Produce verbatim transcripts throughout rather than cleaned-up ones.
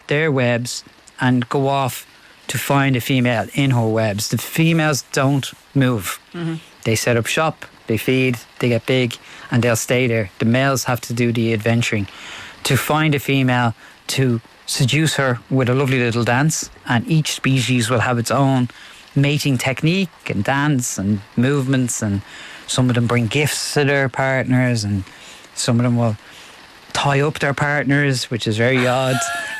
their webs and go off to find a female in her webs. The females don't move. Mm-hmm. They set up shop, they feed, they get big, and they'll stay there. The males have to do the adventuring to find a female, to seduce her with a lovely little dance, and each species will have its own mating technique and dance and movements, and some of them bring gifts to their partners, and some of them will tie up their partners, which is very odd.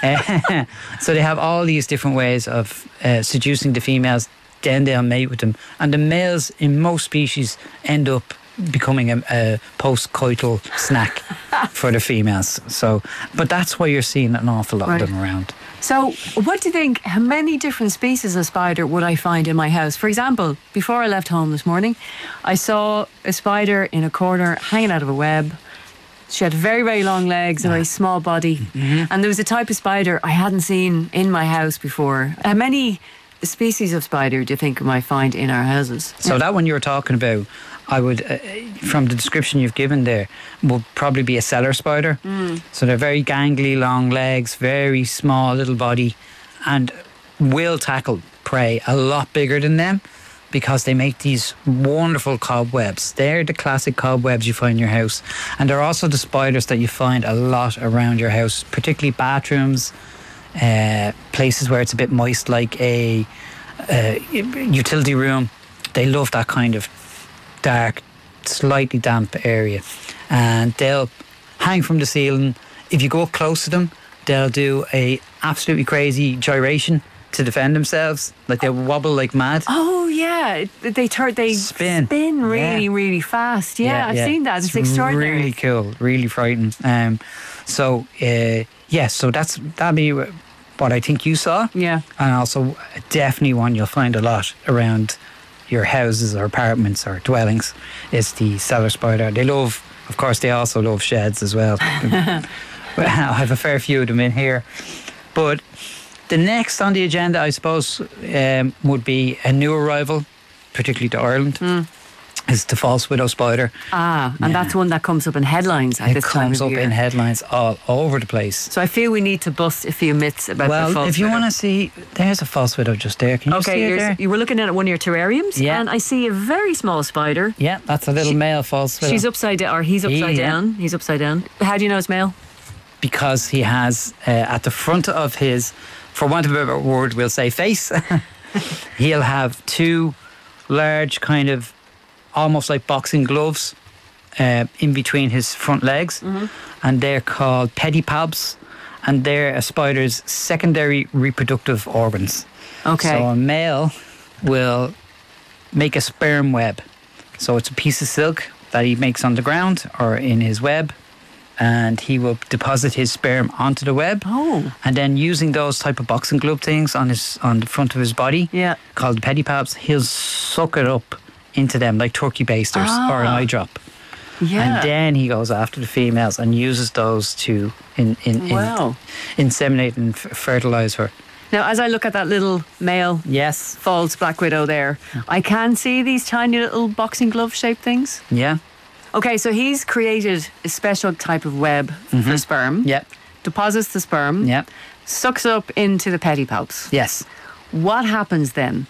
Uh, so they have all these different ways of uh, seducing the females, then they'll mate with them. And the males in most species end up becoming a, a post-coital snack for the females. So, but that's why you're seeing an awful lot right. of them around. So what do you think, how many different species of spider would I find in my house? For example, before I left home this morning, I saw a spider in a corner hanging out of a web. She had very, very long legs, a very small body. Mm-hmm. And there was a type of spider I hadn't seen in my house before. How many species of spider do you think I might find in our houses? So that one you were talking about, I would, uh, from the description you've given there, will probably be a cellar spider. Mm. So they're very gangly, long legs, very small little body, and will tackle prey a lot bigger than them, because they make these wonderful cobwebs. They're the classic cobwebs you find in your house. And they're also the spiders that you find a lot around your house, particularly bathrooms, uh, places where it's a bit moist, like a uh, utility room. They love that kind of dark, slightly damp area. And they'll hang from the ceiling. If you go up close to them, they'll do a absolutely crazy gyration to defend themselves. Like they wobble like mad. Oh yeah, they turn, they spin, spin really, yeah. really fast. Yeah, yeah I've yeah. seen that. It's, it's extraordinary. Really cool, really frightening. Um, so uh, yeah, so that's that'd be what I think you saw. Yeah, and also definitely one you'll find a lot around your houses or apartments or dwellings is the cellar spider. They love, of course, they also love sheds as well. I have a fair few of them in here, but. The next on the agenda, I suppose, um, would be a new arrival, particularly to Ireland, mm. is the false widow spider. Ah, and yeah. that's one that comes up in headlines at it this time of comes up year. in headlines all over the place. So I feel we need to bust a few myths about well, the false widow. Well, if you want to see, there's a false widow just there. Can you okay, see it there? You were looking at one of your terrariums, yeah. and I see a very small spider. Yeah, that's a little she, male false widow. She's upside down, or he's upside he, down. Yeah. He's upside down. How do you know it's male? Because he has, uh, at the front of his, for want of a better word, we'll say face, he'll have two large kind of almost like boxing gloves uh, in between his front legs, mm-hmm. and they're called pedipalps, and they're a spider's secondary reproductive organs. Okay. So a male will make a sperm web. So it's a piece of silk that he makes on the ground or in his web, and he will deposit his sperm onto the web. Oh. And then using those type of boxing glove things on his on the front of his body, yeah. called pedipalps, he'll suck it up into them like turkey basters ah. or an eye drop. Yeah. And then he goes after the females and uses those to in, in, in wow. inseminate and f- fertilise her. Now, as I look at that little male yes. false black widow there, I can see these tiny little boxing glove shaped things. Yeah. Okay, so he's created a special type of web mm-hmm. for sperm. Yep. Deposits the sperm. Yep. Sucks it up into the pedipalps. Yes. What happens then?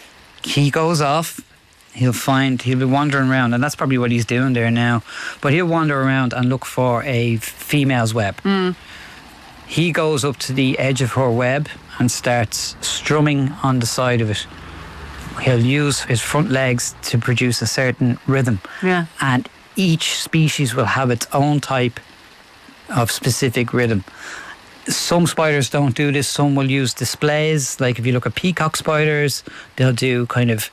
He goes off. He'll find, he'll be wandering around, and that's probably what he's doing there now. But he'll wander around and look for a female's web. Mm. He goes up to the edge of her web and starts strumming on the side of it. He'll use his front legs to produce a certain rhythm. Yeah. And each species will have its own type of specific rhythm. Some spiders don't do this. Some will use displays. Like if you look at peacock spiders, they'll do kind of